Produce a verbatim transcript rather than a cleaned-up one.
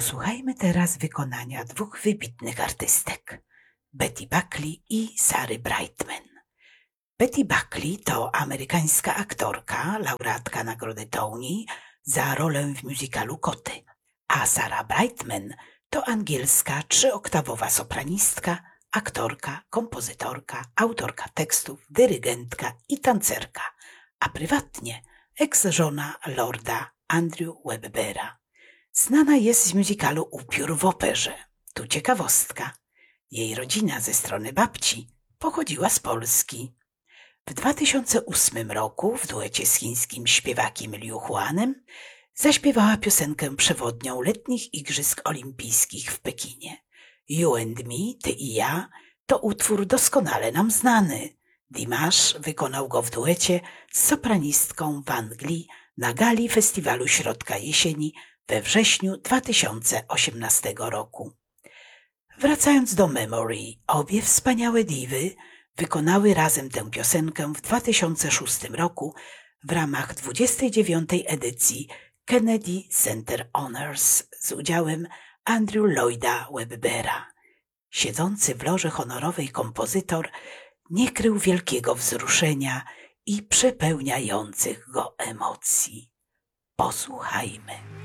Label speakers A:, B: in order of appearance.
A: Posłuchajmy teraz wykonania dwóch wybitnych artystek, Betty Buckley i Sary Brightman. Betty Buckley to amerykańska aktorka, laureatka Nagrody Tony za rolę w musicalu Koty, a Sara Brightman to angielska trzyoktawowa sopranistka, aktorka, kompozytorka, autorka tekstów, dyrygentka i tancerka, a prywatnie eks-żona lorda Andrew Webera. Znana jest z musicalu Upiór w operze. Tu ciekawostka. Jej rodzina ze strony babci pochodziła z Polski. W dwa tysiące ósmym roku w duecie z chińskim śpiewakiem Liu Huanem zaśpiewała piosenkę przewodnią letnich Igrzysk Olimpijskich w Pekinie. You and Me, Ty i ja, to utwór doskonale nam znany. Dimash wykonał go w duecie z sopranistką Van Gli na gali Festiwalu Środka Jesieni we wrześniu dwa tysiące osiemnastego roku. Wracając do Memory, obie wspaniałe diwy wykonały razem tę piosenkę w dwa tysiące szóstym roku w ramach dwudziestej dziewiątej edycji Kennedy Center Honors z udziałem Andrew Lloyda Webbera. Siedzący w loży honorowej kompozytor nie krył wielkiego wzruszenia i przepełniających go emocji. Posłuchajmy.